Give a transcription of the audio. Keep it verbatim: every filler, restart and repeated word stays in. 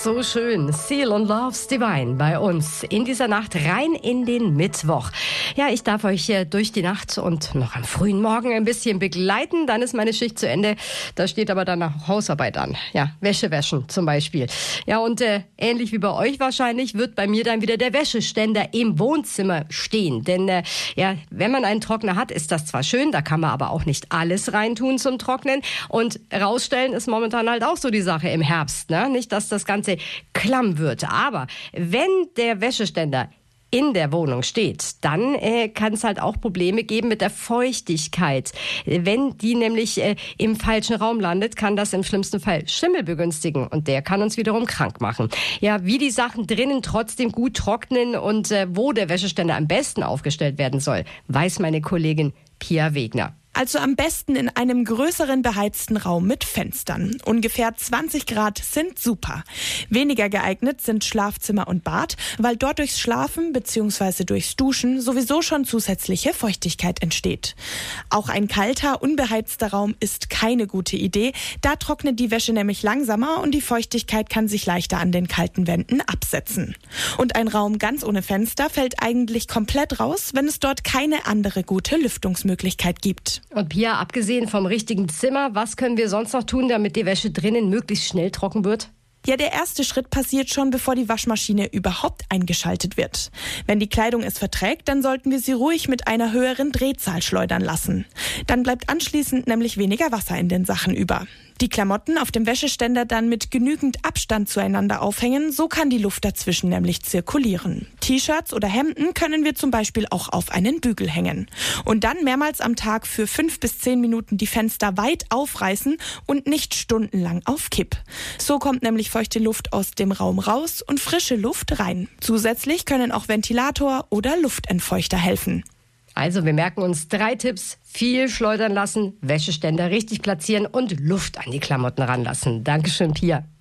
so schön. Seal und Love's Divine bei uns in dieser Nacht rein in den Mittwoch. Ja, ich darf euch äh, durch die Nacht und noch am frühen Morgen ein bisschen begleiten. Dann ist meine Schicht zu Ende. Da steht aber dann noch Hausarbeit an. Ja, Wäsche waschen zum Beispiel. Ja, und äh, ähnlich wie bei euch wahrscheinlich wird bei mir dann wieder der Wäscheständer im Wohnzimmer stehen. Denn äh, ja, wenn man einen Trockner hat, ist das zwar schön, da kann man aber auch nicht alles reintun zum Trocknen. Und rausstellen ist momentan halt auch so die Sache im Herbst, ne? Nicht, dass das Ganze klamm wird. Aber wenn der Wäscheständer in der Wohnung steht, dann äh, kann es halt auch Probleme geben mit der Feuchtigkeit. Wenn die nämlich äh, im falschen Raum landet, kann das im schlimmsten Fall Schimmel begünstigen und der kann uns wiederum krank machen. Ja, wie die Sachen drinnen trotzdem gut trocknen und äh, wo der Wäscheständer am besten aufgestellt werden soll, weiß meine Kollegin Pia Wegner. Also am besten in einem größeren beheizten Raum mit Fenstern. Ungefähr zwanzig Grad sind super. Weniger geeignet sind Schlafzimmer und Bad, weil dort durchs Schlafen bzw. durchs Duschen sowieso schon zusätzliche Feuchtigkeit entsteht. Auch ein kalter, unbeheizter Raum ist keine gute Idee. Da trocknet die Wäsche nämlich langsamer und die Feuchtigkeit kann sich leichter an den kalten Wänden absetzen. Und ein Raum ganz ohne Fenster fällt eigentlich komplett raus, wenn es dort keine andere gute Lüftungsmöglichkeit gibt. Und Pia, abgesehen vom richtigen Zimmer, was können wir sonst noch tun, damit die Wäsche drinnen möglichst schnell trocken wird? Ja, der erste Schritt passiert schon, bevor die Waschmaschine überhaupt eingeschaltet wird. Wenn die Kleidung es verträgt, dann sollten wir sie ruhig mit einer höheren Drehzahl schleudern lassen. Dann bleibt anschließend nämlich weniger Wasser in den Sachen über. Die Klamotten auf dem Wäscheständer dann mit genügend Abstand zueinander aufhängen, so kann die Luft dazwischen nämlich zirkulieren. T-Shirts oder Hemden können wir zum Beispiel auch auf einen Bügel hängen. Und dann mehrmals am Tag für fünf bis zehn Minuten die Fenster weit aufreißen und nicht stundenlang auf Kipp. So kommt nämlich feuchte Luft aus dem Raum raus und frische Luft rein. Zusätzlich können auch Ventilator oder Luftentfeuchter helfen. Also wir merken uns drei Tipps. Viel schleudern lassen, Wäscheständer richtig platzieren und Luft an die Klamotten ranlassen. Dankeschön, Pia.